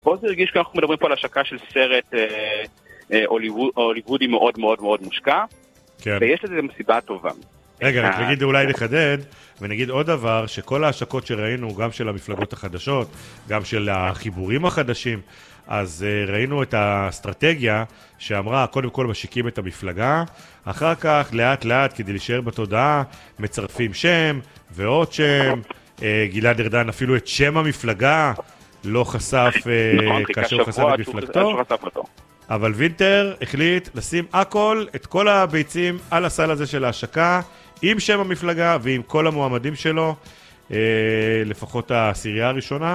פה זה הרגיש שאנחנו מדברים פה על השקה של סרט הוליוודי מאוד מאוד מאוד מושקע, כן. ויש לזה גם סיבה טובה. רגע, רק נגיד אולי לחדד, ונגיד עוד דבר, שכל ההשקות שראינו, גם של המפלגות החדשות, גם של החיבורים החדשים, אז ראינו את האסטרטגיה שאמרה, קודם כל משיקים את המפלגה, אחר כך לאט לאט כדי להישאר בתודעה, מצרפים שם ועוד שם, גלעד ארדן אפילו את שם המפלגה לא חשף כאשר הוא חשף את מפלגתו, אבל וינטר החליט לשים הכל, את כל הביצים על הסל הזה של ההשקה, עם שם המפלגה ועם כל המועמדים שלו, לפחות העשירייה הראשונה,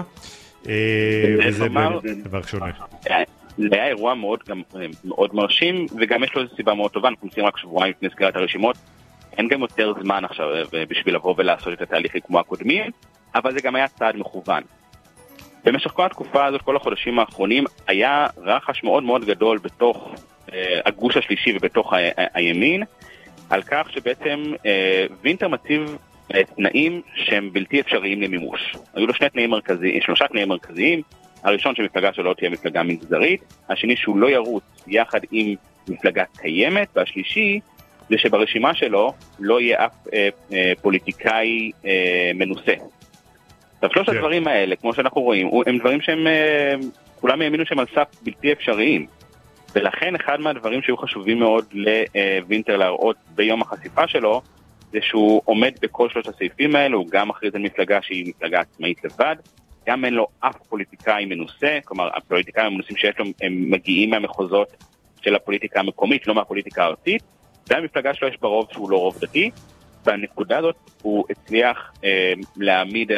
וזה דבר שונה. זה היה אירוע מאוד מרשים, וגם יש לו איזו סיבה מאוד טובה, אנחנו נמצאים רק שבועיים לפני סגירת הרשימות, אין גם יותר זמן עכשיו בשביל לבוא ולעשות את התהליכים כמו הקודמים, אבל זה גם היה צעד מכוון. במשך כל התקופה הזאת, כל החודשים האחרונים, היה רחש מאוד מאוד גדול בתוך הגוש השלישי ובתוך הימין, על כך שבעצם וינטר מציב תנאים שהם בלתי אפשריים למימוש. היו לו שלושה תנאים מרכזיים, הראשון שמפלגה שלו תהיה מפלגה מגזרית, השני שהוא לא ירוץ יחד עם מפלגה קיימת, והשלישי זה שברשימה שלו לא יהיה אף פוליטיקאי מנוסה. עכשיו שלושת הדברים האלה, כמו שאנחנו רואים, הם דברים שהם, כולם האמינו שהם על סף בלתי אפשריים, ולכן אחד מהדברים שהיו חשובים מאוד לוינטר להראות ביום החשיפה שלו, זה שהוא עומד בכל שלושת הסעיפים האלה, הוא גם מכריז על מפלגה שהיא מפלגה עצמאית לבד, גם אין לו אף פוליטיקאי מנוסה, כלומר הפוליטיקאים המנוסים שיש לו הם מגיעים מהמחוזות של הפוליטיקה המקומית, לא מהפוליטיקה הארצית, והמפלגה שלו יש ברוב שהוא לא רוב דתי, והנקודה הזאת הוא הצליח להעמיד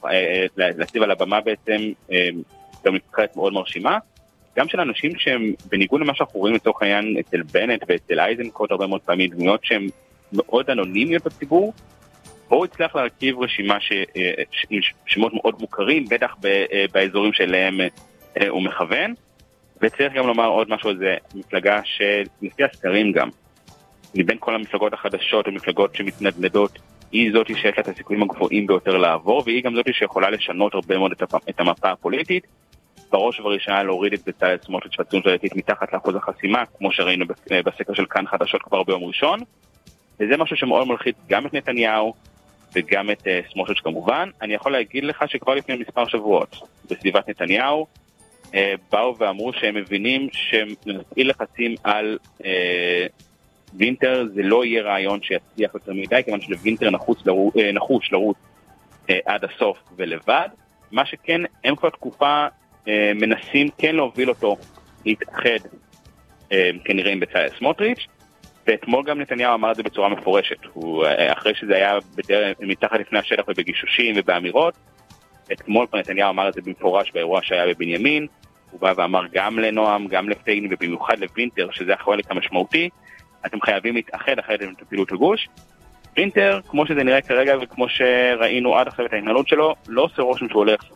להציב על הבמה בעצם במבחרת מאוד מרשימה, גם של אנשים שהם בניגוד למה שאנחנו רואים לתוך העניין אצל בנט ואצל אייזנקוט הרבה מאוד פעמים דמויות שהן מאוד אנונימיות בציבור, הוא הצליח להרכיב רשימה שמות מאוד מוכרים, בטח באזורים שלהם הוא מכוון, וצריך גם לומר עוד משהו, זה מפלגה שלפי הסקרים גם, מבין כל המפלגות החדשות ומפלגות שמתנדנדות, היא זאת שיש לה את הסיכויים הגבוהים ביותר לעבור, והיא גם זאת שיכולה לשנות הרבה מאוד את המפה הפוליטית, בראש ובראשונה להוריד את בצלאל סמוטריץ' והציונות הדתית מתחת לאחוז החסימה, כמו שראינו בסקר של כאן חדשות כבר ביום ראשון, וזה משהו שמאוד מלחיץ גם את נתניהו וגם את סמוטריץ' כמובן. אני יכול להגיד לך שכבר לפני מספר שבועות בסביבת נתניהו באו ואמרו שהם מבינים שמפעיל לחצים על וינטר, זה לא יהיה רעיון שיצליח יותר מדי, כיוון שלווינטר נחוש לרוץ עד הסוף ולבד. מה שכן, הם כבר תקופה מנסים כן להוביל אותו להתאחד כנראה עם בצלאל סמוטריץ', ואתמול גם נתניהו אמר את זה בצורה מפורשת. אחרי שזה היה מתחת לפני השטח ובגישושים ובאמירות, אתמול נתניהו אמר את זה במפורש באירוע שהיה בבנימין, הוא בא ואמר גם לנועם, גם לפייגני ובמיוחד לוינטר, שזה החלק המשמעותי, אתם חייבים להתאחד אחרי את פעילות הגוש. וינטר, כמו שזה נראה כרגע וכמו שראינו עד עכשיו את ההתנהלות שלו, לא עושה רושם שהוא הולך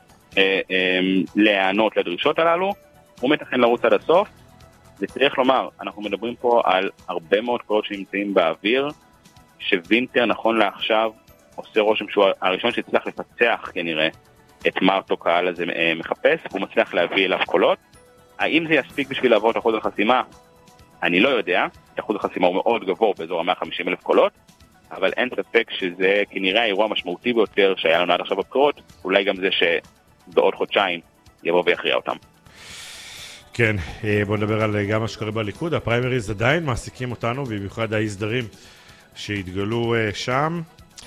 להיענות לדרישות הללו, הוא מתכן לרוץ עד הסוף. וצריך לומר, אנחנו מדברים פה על הרבה מאוד קולות שנמצאים באוויר, שווינטר נכון לעכשיו עושה רושם שהוא הראשון שהצליח לפצח כנראה את מה אותו קהל הזה מחפש, הוא מצליח להביא אליו קולות. האם זה יספיק בשביל לעבור את אחוז החסימה? אני לא יודע, אחוז החסימה הוא מאוד גבוה באזור ה-150,000 קולות, אבל אין ספק שזה כנראה האירוע המשמעותי ביותר שהיה לנו עד עכשיו בבחירות, אולי גם זה שבעוד חודשיים יבוא ויכריע אותם. כן, בואו נדבר על גם מה שקורה בליכוד. הפריימריז עדיין מעסיקים אותנו, במיוחד ההסדרים שהתגלו שם.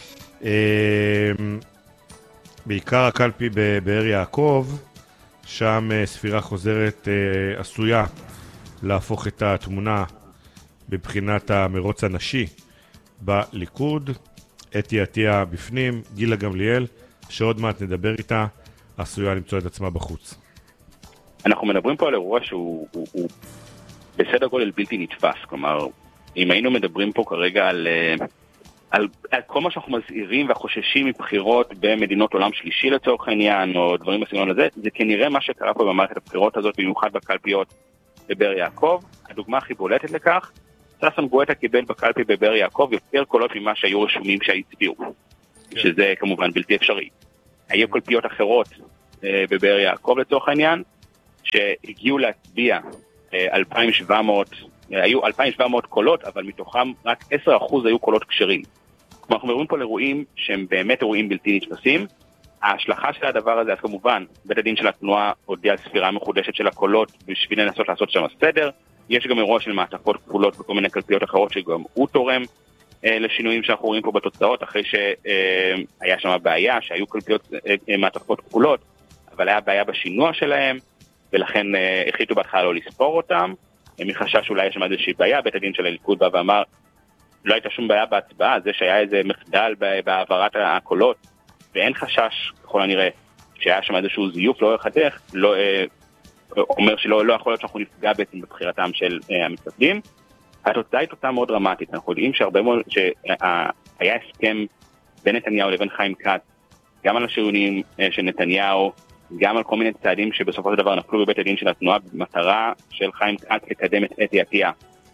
בעיקר הקלפי בבאר יעקב, שם ספירה חוזרת עשויה להפוך את התמונה בבחינת המרוץ הנשי בליכוד. אתי עטיה בפנים, גילה גמליאל, שעוד מעט נדבר איתה, עשויה למצוא את עצמה בחוץ. אנחנו מדברים פה על אירוע שהוא בסדר גודל בלתי נתפס, כלומר, אם היינו מדברים פה כרגע על כל מה שאנחנו מזהירים והחוששים מבחירות במדינות עולם שלישי לצורך העניין, או דברים בסגנון הזה, זה כנראה מה שקרה פה במערכת הבחירות הזאת, במיוחד בקלפיות בבאר יעקב. הדוגמה הכי בולטת לכך, ששון גואטה קיבל בקלפי בבאר יעקב יותר קולות ממה שהיו רשומים שהצביעו, שזה כמובן בלתי אפשרי. היו קלפיות אחרות בבאר יעקב לצורך העניין, שהגיעו להצביע 2,700, היו 2,700 קולות, אבל מתוכם רק 10% היו קולות כשרים. כלומר, אנחנו מדברים פה על אירועים שהם באמת אירועים בלתי נתפסים. ההשלכה של הדבר הזה, אז כמובן, בית הדין של התנועה הודיע על ספירה מחודשת של הקולות בשביל לנסות לעשות שם סדר. יש גם אירוע של מעטפות כפולות וכל מיני קלפיות אחרות שגם הוא תורם לשינויים שאנחנו רואים פה בתוצאות, אחרי שהיה שם בעיה, שהיו קלפיות מעטפות כפולות, אבל היה בעיה בשינוע שלהם, ולכן החליטו בהתחלה לא לספור אותם, מחשש אולי יש שם איזושהי בעיה. בית הדין של הליכוד בא ואמר, לא הייתה שום בעיה בהצבעה, זה שהיה איזה מחדל בהעברת הקולות, ואין חשש, ככל הנראה, שהיה שם איזשהו זיוף לאורך הדרך, לא אומר שלא יכול להיות שאנחנו נפגע בעצם בבחירתם של המתפקדים. התוצאה היא תוצאה מאוד דרמטית. אנחנו יודעים שהרבה מאוד, שהיה הסכם בין נתניהו לבין חיים כץ, גם על השריונים של נתניהו, גם על כל מיני צעדים שבסופו של דבר נפלו בבית הדין של התנועה, במטרה של חיים כץ לקדם את אתי עטייה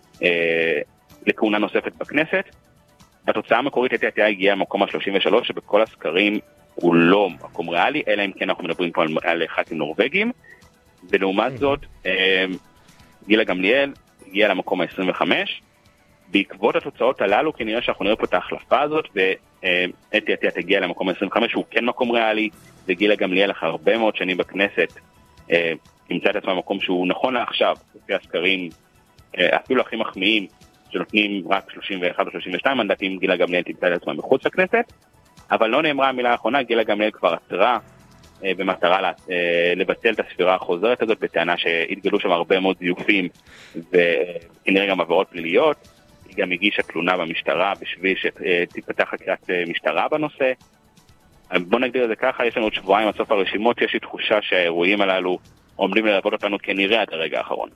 לכהונה נוספת בכנסת. התוצאה המקורית, אתי עטייה הגיעה למקום ה-33, שבכל הסקרים הוא לא מקום ריאלי, אלא אם כן אנחנו מדברים פה על ח"כים נורווגים. ולעומת זאת, גילה גמליאל הגיעה למקום ה-25. בעקבות התוצאות הללו, כנראה שאנחנו נראה פה את ההחלפה הזאת, ואתי עטייה תגיע למקום ה-25, שהוא כן מקום ריאלי, וגילה גמליאל אחר הרבה מאוד שנים בכנסת, תמצא את עצמה במקום שהוא נכון לעכשיו, לפי הסקרים, אפילו הכי מחמיאים, שנותנים רק 31 או 32 מנדטים, גילה גמליאל תמצא את עצמה מחוץ לכנסת, אבל לא נאמרה המילה האחרונה. גילה גמליאל כבר עתרה במטרה לבטל את הספירה החוזרת הזאת, בטענה שהתגלו שם הרבה מאוד זיופים, וכנראה גם עבירות פליליות. היא גם הגישה תלונה במשטרה בשביל שתפתח חקירת משטרה בנושא. בוא נגדיר את זה ככה, יש לנו עוד שבועיים עד סוף הרשימות, יש לי תחושה שהאירועים הללו עומדים ללוות אותנו כנראה עד הרגע האחרון.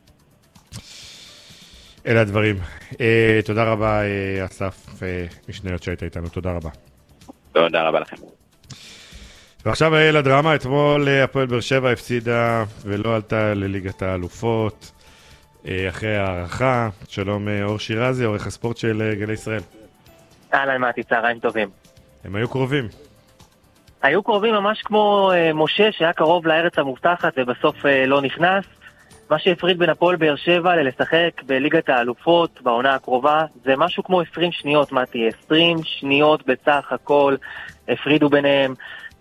אלה הדברים. תודה רבה, אסף משניות שהיית איתנו, תודה רבה. תודה רבה לכם. ועכשיו לדרמה, אתמול הפועל באר שבע הפסידה ולא עלתה לליגת האלופות אחרי הערכה. שלום אור שירזי, עורך הספורט של גלי ישראל. אהלן מתי, צהריים טובים. הם היו קרובים. היו קרובים ממש כמו משה שהיה קרוב לארץ המובטחת ובסוף לא נכנס. מה שהפריד בין הפועל באר שבע ללשחק בליגת האלופות בעונה הקרובה זה משהו כמו 20 שניות, מתי, 20 שניות בסך הכל הפרידו ביניהם.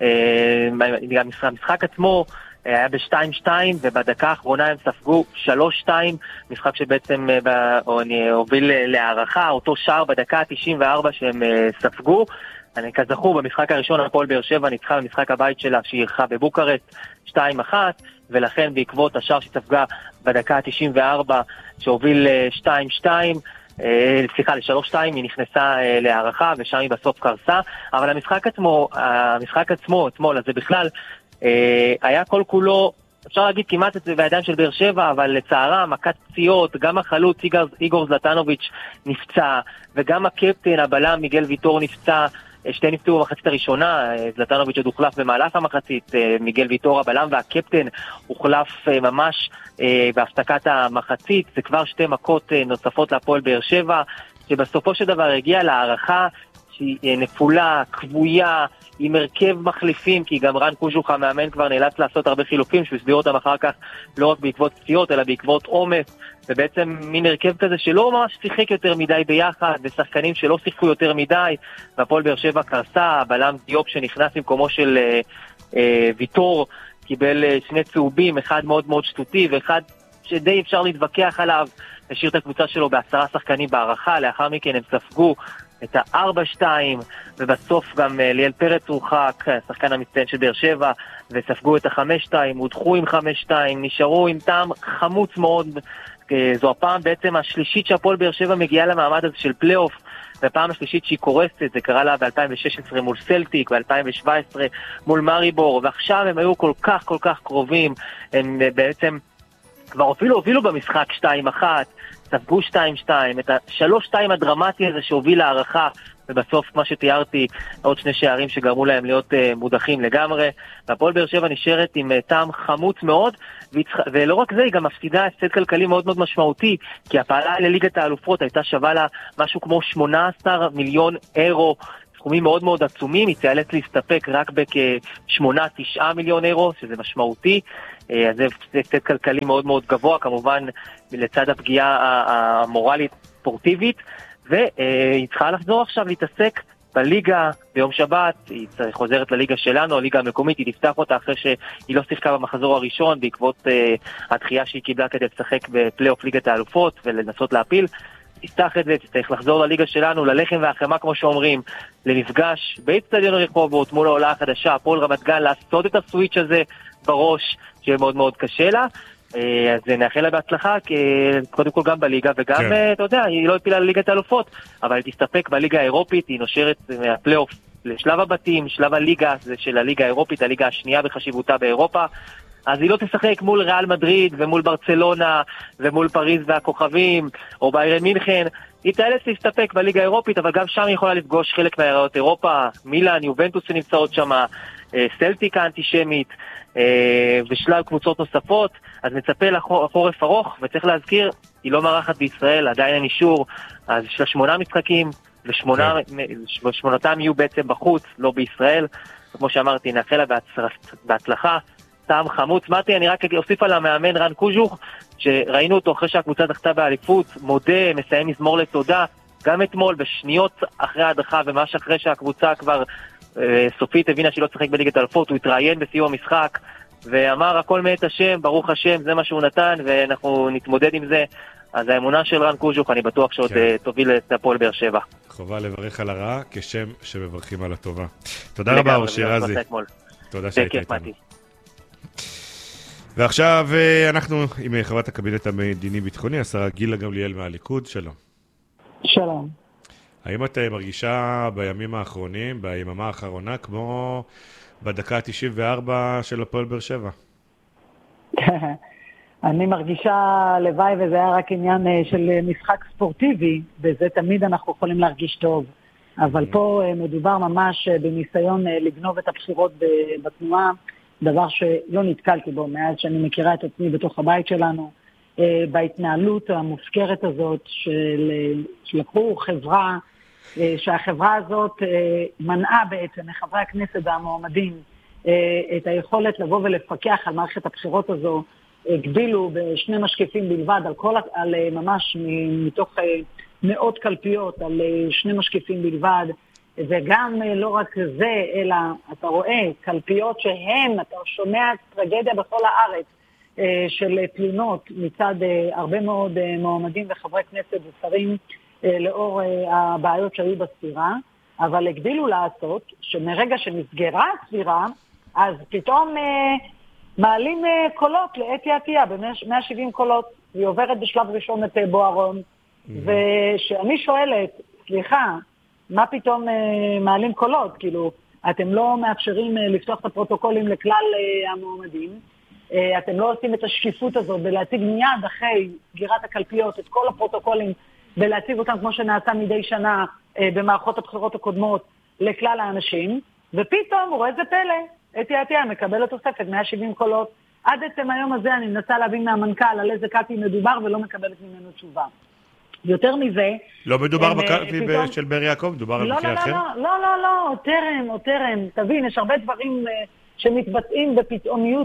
המשחק עצמו היה ב-2-2 ובדקה האחרונה הם ספגו 3-2, משחק שבעצם הוביל להערכה, אותו שער בדקה ה-94 שהם ספגו. כזכור, במשחק הראשון הפועל באר שבע ניצחה במשחק הבית שלה שהיא אירחה בבוקרשט 2-1, ולכן בעקבות השער שספגה בדקה ה-94 שהוביל ל-2-2, ל-3-2, היא נכנסה להערכה ושם היא בסוף קרסה. אבל המשחק עצמו אתמול, אז זה בכלל היה כל כולו, אפשר להגיד כמעט את זה בידיים של באר שבע, אבל לצערה מכת פציעות, גם החלוץ איגור זלטנוביץ' נפצע, וגם הקפטן הבלם מיגל ויטור נפצע. שתי נפצעו במחצית הראשונה, זלטנוביץ' עוד הוחלף במהלך המחצית, מיגל ויטור הבלם והקפטן הוחלף ממש בהפסקת המחצית. זה כבר שתי מכות נוספות להפועל באר שבע, שבסופו של דבר הגיעה להערכה שהיא נפולה, כבויה, עם הרכב מחליפים, כי גם רן קוז'וך המאמן כבר נאלץ לעשות הרבה חילופים, שהוא הסביר אותם אחר כך לא רק בעקבות פציעות, אלא בעקבות עומס, ובעצם מין הרכב כזה שלא ממש שיחק יותר מדי ביחד, ושחקנים שלא שיחקו יותר מדי, והפועל באר שבע קרסה. הבלם דיופ שנכנס במקומו של ויטור, קיבל שני צהובים, אחד מאוד מאוד שטותי, ואחד שדי אפשר להתווכח עליו, השאיר את הקבוצה שלו ב10 שחקנים בהערכה. לאחר מכן הם ספגו את ה-4-2, ובסוף גם ליאל פרץ הורחק, השחקן המצטיין של באר שבע, וספגו את ה-5-2, הודחו עם 5-2, נשארו עם טעם חמוץ מאוד. זו הפעם בעצם השלישית שהפועל באר שבע מגיעה למעמד הזה של פלייאוף, והפעם השלישית שהיא קורסת, זה קרה לה ב-2016 מול סלטיק, ב-2017 מול מריבור, ועכשיו הם היו כל כך קרובים. הם בעצם כבר אפילו הובילו במשחק 2-1, ספגו 2-2, את ה-3-2 הדרמטי הזה שהוביל להערכה, ובסוף, מה שתיארתי, עוד שני שערים שגרמו להם להיות מודחים לגמרי. והפועל באר שבע נשארת עם טעם חמוץ מאוד, ולא רק זה, היא גם מפסידה הפסד כלכלי מאוד מאוד משמעותי, כי הפעלה לליגת האלופות הייתה שווה לה משהו כמו 18 מיליון אירו, סכומים מאוד מאוד עצומים. היא תיאלץ להסתפק רק בכ8-9 מיליון אירו, שזה משמעותי. אז זה הפסד כלכלי מאוד מאוד גבוה, כמובן לצד הפגיעה המורלית ספורטיבית, והיא צריכה לחזור עכשיו להתעסק בליגה ביום שבת, היא חוזרת לליגה שלנו, הליגה המקומית, היא תפתח אותה אחרי שהיא לא שיחקה במחזור הראשון, בעקבות הדחייה שהיא קיבלה כדי לשחק בפלייאוף ליגת האלופות ולנסות להפיל. תפתח את זה, תצטרך לחזור לליגה שלנו, ללחם והחמה כמו שאומרים, למפגש באצטדיון רחובות מול העולה החדשה, הפועל רמת גן, לעשות את הסוויץ' הזה בראש, שיהיה מאוד מאוד קשה לה. אז נאחל לה בהצלחה, קודם כל גם בליגה, וגם, אתה יודע, היא לא הפילה לליגת האלופות, אבל היא תסתפק בליגה האירופית, היא נושרת מהפלייאוף לשלב הבתים, שלב הליגה, זה של הליגה האירופית, הליגה השנייה בחשיבותה באירופה, אז היא לא תשחק מול ריאל מדריד, ומול ברצלונה, ומול פריז והכוכבים, או ביירן מינכן, היא תאלץ להסתפק בליגה האירופית, אבל גם שם היא יכולה לפגוש חלק מהיריות אירופה, מילאן, יובנטוס שנמצאות שם, סלטיק האנטישמית, ושלל קבוצות נוספות, אז מצפה לחורף ארוך, וצריך להזכיר, היא לא מארחת בישראל, עדיין אין אישור, אז יש לה 8 משחקים, ושמונתם יהיו בעצם בחוץ, לא בישראל, כמו שאמרתי, נאחל לה בהצלחה, טעם חמוץ. מתי, אני רק אוסיף על המאמן רן קוז'וך, שראינו אותו אחרי שהקבוצה זכתה באליפות, מודה, מסיים מזמור לתודה, גם אתמול בשניות אחרי ההדחה, וממש אחרי שהקבוצה כבר סופית הבינה שהיא לא תשחק בליגת האלופות, הוא התראיין בסיום המשחק, ואמר הכל מאת השם, ברוך השם, זה מה שהוא נתן, ואנחנו נתמודד עם זה. אז האמונה של רן קוז'וך, אני בטוח שעוד תוביל את הפועל באר שבע. חובה לברך על הרע, כשם שמברכים על הטובה. תודה רבה, אושי רזי. תודה שהיית איתנו. ועכשיו אנחנו עם חברת הקבינט המדיני-ביטחוני, השרה גילה גמליאל מהליכוד. שלום. שלום. האם את מרגישה בימים האחרונים, ביממה האחרונה, כמו בדקה ה-94 של הפועל באר שבע? אני מרגישה לוואי, וזה היה רק עניין של משחק ספורטיבי, וזה תמיד אנחנו יכולים להרגיש טוב. אבל פה מדובר ממש בניסיון לגנוב את הבחירות בתנועה, דבר שלא נתקלתי בו מאז שאני מכירה את עצמי בתוך הבית שלנו, בהתנהלות המופקרת הזאת שלקחו חברה, שהחברה הזאת מנעה בעצם לחברי הכנסת והמועמדים את היכולת לבוא ולפקח על מערכת הבחירות הזו, הגבילו בשני משקיפים בלבד, על ממש מתוך מאות קלפיות, על 2 משקיפים בלבד, וגם לא רק זה, אלא אתה רואה קלפיות שהן, אתה שומע טרגדיה בכל הארץ של תלונות מצד הרבה מאוד מועמדים וחברי כנסת ושרים לאור הבעיות שהיו בספירה, אבל הגדילו לעשות שמרגע שנסגרה הספירה, אז פתאום מעלים קולות לאתי עטיה, ב-170 קולות, היא עוברת בשלב ראשון את בוערון, ושאני שואלת, סליחה, מה פתאום מעלים קולות? כאילו, אתם לא מאפשרים לפתוח את הפרוטוקולים לכלל המועמדים, אתם לא עושים את השקיפות הזאת ולהציג מיד אחרי סגירת הקלפיות את כל הפרוטוקולים ולהציג אותם כמו שנעשה מדי שנה במערכות הבחירות הקודמות לכלל האנשים, ופתאום הוא רואה איזה פלא, אתי עטיה מקבלת תוספת 170 קולות. עד עצם היום הזה אני מנסה להבין מהמנכ"ל על איזה קלפי מדובר ולא מקבלת ממנו תשובה. יותר מזה... לא מדובר בקלפי של באר יעקב, מדובר על מקרה אחר? לא, טרם. תבין, יש הרבה דברים שמתבצעים בפתאומיות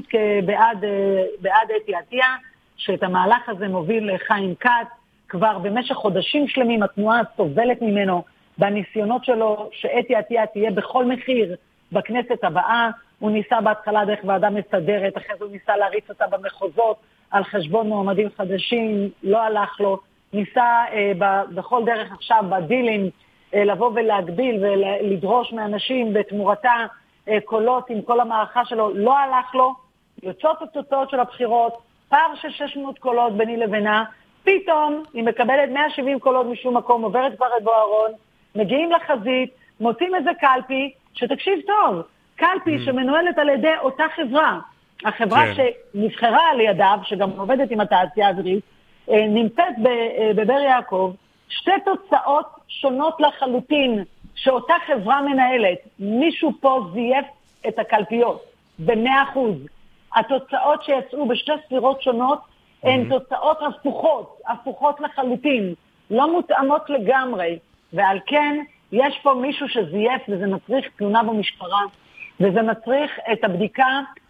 בעד אתי עטיה, שאת המהלך הזה מוביל חיים כץ, כבר במשך חודשים שלמים התנועה סובלת ממנו בניסיונות שלו שאתי עטיה תהיה בכל מחיר בכנסת הבאה. הוא ניסה בהתחלה דרך ועדה מסדרת, אחרי זה הוא ניסה להריץ אותה במחוזות על חשבון מועמדים חדשים, לא הלך לו, ניסה בכל דרך עכשיו בדילים לבוא ולהגביל ולדרוש מאנשים בתמורתה קולות עם כל המערכה שלו, לא הלך לו. יוצאות התוצאות של הבחירות, פער של 600 קולות ביני לבינה, פתאום היא מקבלת 170 קולות משום מקום, עוברת כבר את בוערון, מגיעים לחזית, מוצאים איזה קלפי, שתקשיב טוב, קלפי שמנוהלת על ידי אותה חברה, החברה שנבחרה על ידיו, שגם עובדת עם התעשייה האווירית, נמצאת בבאר יעקב, 2 תוצאות שונות לחלוטין, שאותה חברה מנהלת. מישהו פה זייף את הקלפיות, ב100%. התוצאות שיצאו בשתי ספירות שונות, הן תוצאות הפוכות לחלוטין, לא מותאמות לגמרי, ועל כן יש פה מישהו שזייף, וזה מצריך תלונה במשטרה, וזה מצריך את הבדיקה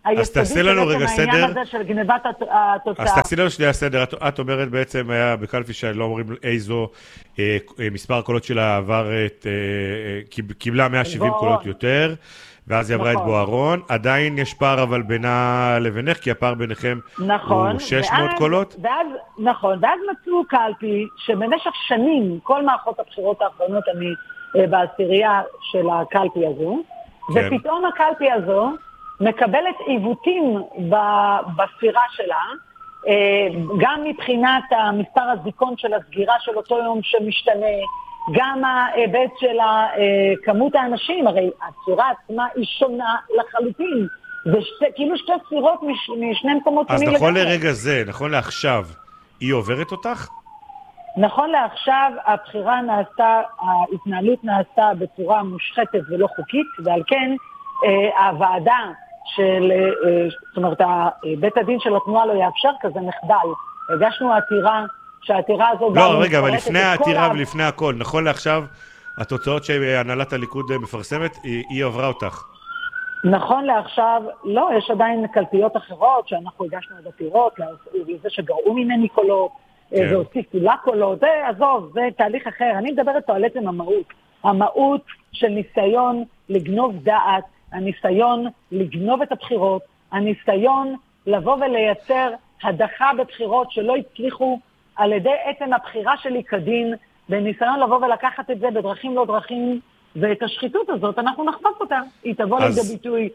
אז תעשי לנו רגע סדר. העניין הזה של גנבת התוצאה. אז תעשי לנו שנייה סדר. את אומרת בעצם, היה בקלפי שלא אומרים איזו מספר הקולות שלה עבר, קיבלה 170 קולות יותר, ואז היא עברה את בוארון. עדיין יש פער אבל בינה לבינך, כי הפער ביניכם הוא 600 קולות. נכון, ואז מצאו קלפי שבמשך שנים, כל מערכות הבחירות האחרונות, אני בעשירייה של הקלפי הזו, ופתאום הקלפי הזו מקבלת עיוותים בספירה שלה, גם מבחינת מספר הזיכון של הסגירה של אותו יום שמשתנה, גם ההיבט של כמות האנשים, הרי הספירה עצמה היא שונה לחלוטין, וכאילו שתי ספירות משני מקומות שונים. אז נכון לרגע זה, נכון לעכשיו, היא עוברת אותך? נכון לעכשיו, הבחירה נעשתה, ההתנהלות נעשתה בצורה מושחתת ולא חוקית, ועל כן הוועדה של, זאת אומרת, בית הדין של התנועה לא יאפשר כזה מחדל. הגשנו עתירה, שהעתירה הזו... לא, רגע, אבל לפני העתירה ולפני הכל, נכון לעכשיו, התוצאות שהנהלת הליכוד מפרסמת, היא עברה אותך. נכון לעכשיו, לא, יש עדיין קלפיות אחרות, שאנחנו הגשנו עוד עתירות, לזה שגרעו ממני קולות, והוסיפו לה קולות, זה, עזוב, זה תהליך אחר. אני מדברת פה על עצם המהות. המהות של ניסיון לגנוב דעת, הניסיון לגנוב את הבחירות, הניסיון לבוא ולייצר הדחה בבחירות שלא הצליחו על ידי עצם הבחירה שלי כדין, בניסיון לבוא ולקחת את זה בדרכים לא דרכים, ואת השחיתות הזאת אנחנו נחפוף אותה, היא תבוא לידי ביטוי.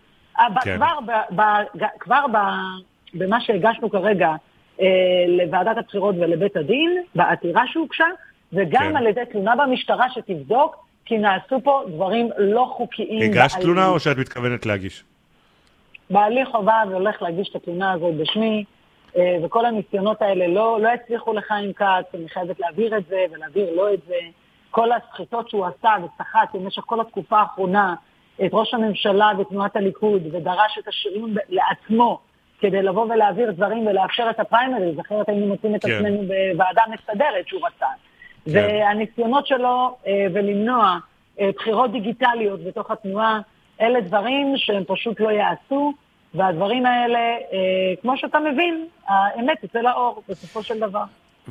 כבר במה שהגשנו כרגע לוועדת הבחירות ולבית הדין, בעתירה שהוגשה, וגם על ידי תלונה במשטרה שתבדוק, כי נעשו פה דברים לא חוקיים. הגשת תלונה או שאת מתכוונת להגיש? בעלי חובה והולך להגיש את התלונה הזאת בשמי, וכל הניסיונות האלה לא הצליחו לחיים כץ, אני חייבת להעביר את זה ולהעביר לו את זה. כל הסחיטות שהוא עשה וסחט במשך כל התקופה האחרונה את ראש הממשלה ותנועת הליכוד, ודרש את השריון לעצמו כדי לבוא ולהעביר דברים ולאפשר את הפריימריז, אחרת היינו מוצאים את עצמנו בוועדה מסדרת שהוא רצה. והניסיונות שלו ולמנוע בחירות דיגיטליות בתוך התנועה, אלה דברים שהם פשוט לא יעשו, והדברים האלה, כמו שאתה מבין, האמת יצא לאור בסופו של דבר.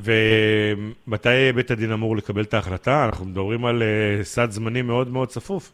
ומתי בית הדין אמור לקבל את ההחלטה? אנחנו מדברים על סד זמני מאוד מאוד צפוף.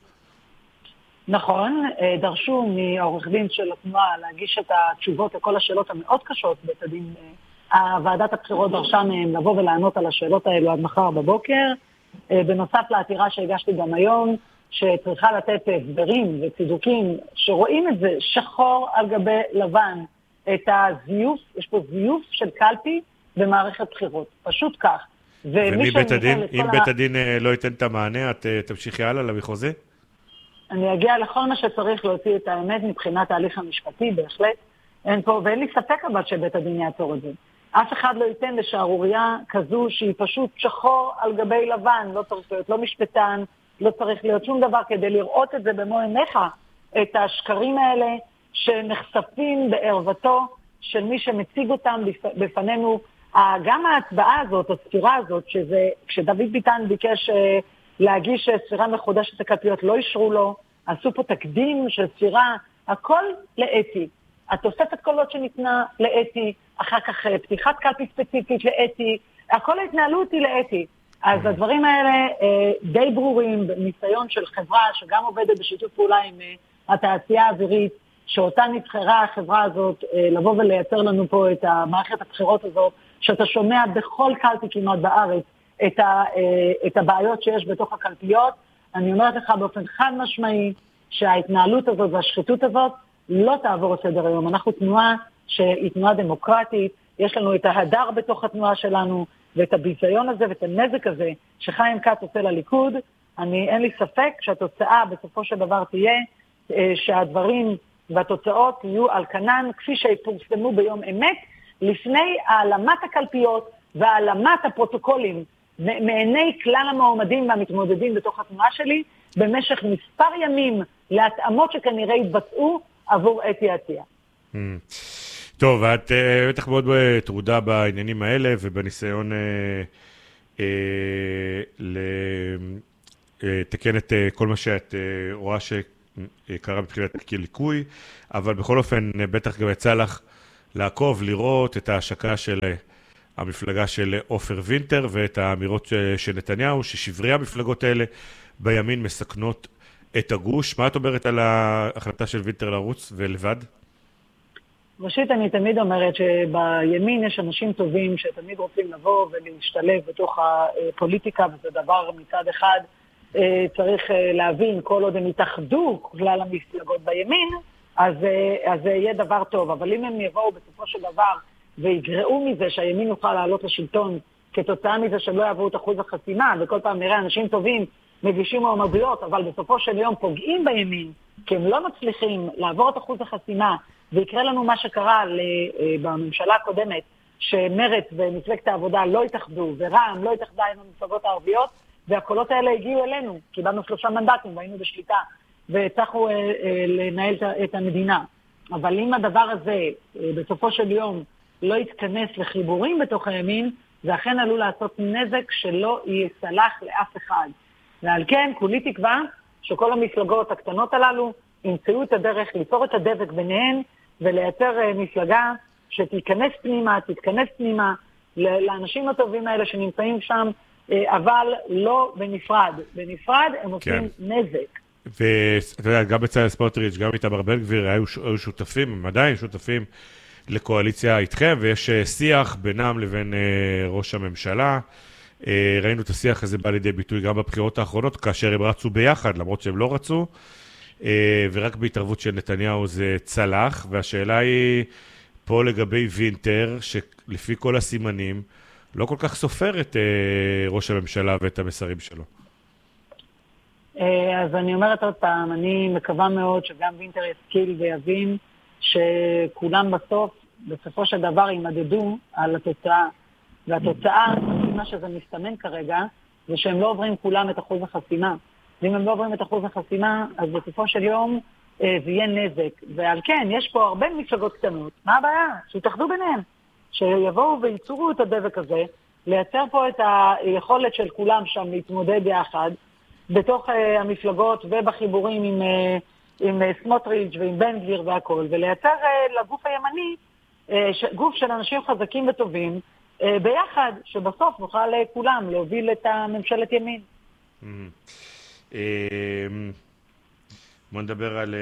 נכון, דרשו מעורך דין של התנועה להגיש את התשובות לכל השאלות המאוד קשות בית הדין. ועדת הבחירות דרשה מהם לבוא ולענות על השאלות האלו עד מחר בבוקר. בנוסף לעתירה שהגשתי גם היום, שצריכה לתת הסברים וצידוקים שרואים את זה שחור על גבי לבן, את הזיוף, יש פה זיוף של קלפי במערכת בחירות, פשוט כך. אם בית הדין לא ייתן את המענה, את תמשיכי הלאה למחוזי? אני אגיע לכל מה שצריך להוציא את האמת מבחינת ההליך המשפטי, בהחלט. אין פה, ואין לי ספק אבל שבית הדין יעצור את זה. אף אחד לא ייתן לשערוריה כזו שהיא פשוט שחור על גבי לבן, לא צריך להיות לא משפטן, לא צריך להיות שום דבר כדי לראות את זה במו עיניך, את השקרים האלה שנחשפים בערוותו של מי שמציג אותם בפנינו. גם ההצבעה הזאת, הספירה הזאת, שזה, כשדוד ביטן ביקש להגיש ספירה מחודשת הקלפיות, לא אישרו לו, עשו פה תקדים של ספירה, הכל לאתי. התוספת קולות שניתנה לאתי, אחר כך פתיחת קלפי ספציפית לאתי, הכל ההתנהלות היא לאתי. אז הדברים האלה די ברורים, בניסיון של חברה שגם עובדת בשיתוף פעולה עם התעשייה האווירית, שאותה נבחרה החברה הזאת לבוא ולייצר לנו פה את המערכת הבחירות הזאת, שאתה שומע בכל קלפי כמעט בארץ את הבעיות שיש בתוך הקלפיות. אני אומרת לך באופן חד משמעי שההתנהלות הזאת והשחיתות הזאת לא תעבור לסדר היום. אנחנו תנועה שהיא תנועה דמוקרטית, יש לנו את ההדר בתוך התנועה שלנו, ואת הביזיון הזה ואת הנזק הזה שחיים כץ עושה לליכוד. אין לי ספק שהתוצאה בסופו של דבר תהיה שהדברים והתוצאות יהיו על כנן כפי שפורסמו ביום אמת, לפני העלמת הקלפיות והעלמת הפרוטוקולים מעיני כלל המועמדים והמתמודדים בתוך התנועה שלי, במשך מספר ימים להתאמות שכנראה יתבצעו עבור אתי עטיה. טוב, את בטח מאוד טרודה בעניינים האלה ובניסיון לתקן את כל מה שאת רואה קרה מבחינת ליקוי, אבל בכל אופן בטח גם יצא לך לעקוב, לראות את ההשקה של המפלגה של עופר וינטר ואת האמירות של נתניהו, ששברי המפלגות האלה בימין מסכנות את הגוש. מה את אומרת על ההחלטה של וינטר לרוץ ולבד? ראשית, אני תמיד אומרת שבימין יש אנשים טובים שתמיד רוצים לבוא ולהשתלב בתוך הפוליטיקה, וזה דבר מצד אחד צריך להבין, כל עוד הם יתאחדו כלל המפלגות בימין, אז זה יהיה דבר טוב. אבל אם הם יבואו בסופו של דבר ויגרעו מזה שהימין יוכל לעלות לשלטון כתוצאה מזה שהם לא יעברו את אחוז החסימה, וכל פעם נראה אנשים טובים מגישים מועמדויות, אבל בסופו של יום פוגעים בימין, כי הם לא מצליחים לעבור את אחוז החסימה, ויקרה לנו מה שקרה בממשלה הקודמת, שמרצ ומפלגת העבודה לא התאחדו, ורע"מ לא התאחדה עם המפלגות הערביות, והקולות האלה הגיעו אלינו, קיבלנו 3 מנדטים והיינו בשליטה, והצלחנו לנהל את המדינה. אבל אם הדבר הזה בסופו של יום לא יתכנס לחיבורים בתוך הימין, זה אכן עלול לעשות נזק שלא יסלח לאף אחד. ועל כן, כולי תקווה שכל המפלגות הקטנות הללו ימצאו את הדרך ליצור את הדבק ביניהן, ולייצר מפלגה שתתכנס פנימה לאנשים הטובים האלה שנמצאים שם, אבל לא בנפרד. בנפרד הם עושים נזק. ואתה יודע, גם בצלאל סמוטריץ', גם איתמר בן גביר, היו שותפים, הם עדיין שותפים לקואליציה איתכם, ויש שיח בינם לבין ראש הממשלה. ראינו את השיח הזה בא לידי ביטוי גם בבחירות האחרונות, כאשר הם רצו ביחד, למרות שהם לא רצו, ורק בהתערבות של נתניהו זה צלח, והשאלה היא פה לגבי וינטר, שלפי כל הסימנים, לא כל כך סופר את ראש הממשלה ואת המסרים שלו. אז אני אומרת עוד פעם, אני מקווה מאוד שגם וינטר ישכיל ויבין שכולם בסופו של דבר יימדדו על התוצאה. והתוצאה, מה שזה מסתמן כרגע, זה שהם לא עוברים כולם את אחוז החסימה. ואם הם לא עוברים את אחוז החסימה, אז בסופו של יום זה יהיה נזק. ועל כן, יש פה הרבה מפלגות קטנות. מה הבעיה? שיתאחדו ביניהם. שיבואו וייצרו את הדבק הזה, לייצר פה את היכולת של כולם שם להתמודד ביחד, בתוך המפלגות ובחיבורים עם סמוטריץ' ועם בן גביר והכל, ולייצר לגוף הימני, גוף של אנשים חזקים וטובים, ביחד, שבסוף נוכל כולם להוביל את הממשלת ימין. בוא נדבר על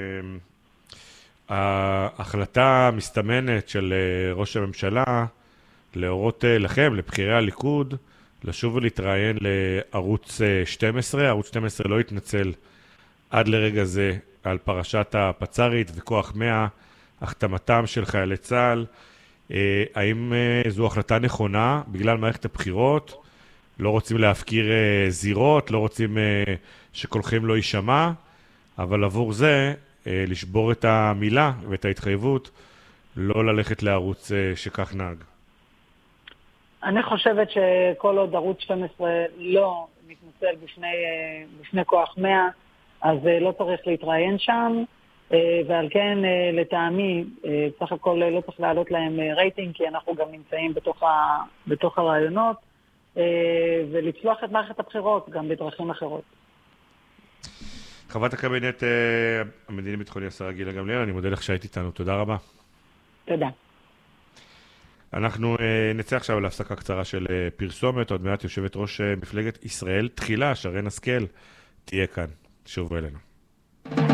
ההחלטה המסתמנת של ראש הממשלה להורות לכם, לבחירי הליכוד, לשוב ולהתראיין לערוץ 12. ערוץ 12 לא התנצל עד לרגע זה על פרשת הפצ"רית וכוח 100, החתמתם של חיילי צה"ל. האם זו החלטה נכונה בגלל מערכת הבחירות? לא רוצים להפקיר זירות, לא רוצים שקולכם לא יישמע, אבל עבור זה לשבור את המילה ואת ההתחייבות, לא ללכת לערוץ שכך נהג. אני חושבת שכל עוד ערוץ 12 לא מתנצל בפני כוח 100, אז לא צריך להתראיין שם, ועל כן לטעמי, סך הכל לא צריך לעלות להם רייטינג, כי אנחנו גם נמצאים בתוך הרעיונות, ולצלוח את מערכת הבחירות גם בדרכים אחרות. חברת הקבינט המדיני ביטחוני השרה גילה גמליאל, אני מודה לך שהיית איתנו, תודה רבה. תודה. אנחנו נצא עכשיו להפסקה קצרה של פרסומת, עוד מעט יושבת ראש מפלגת ישראל תחילה, שרן השכל, תהיה כאן, שובו אלינו.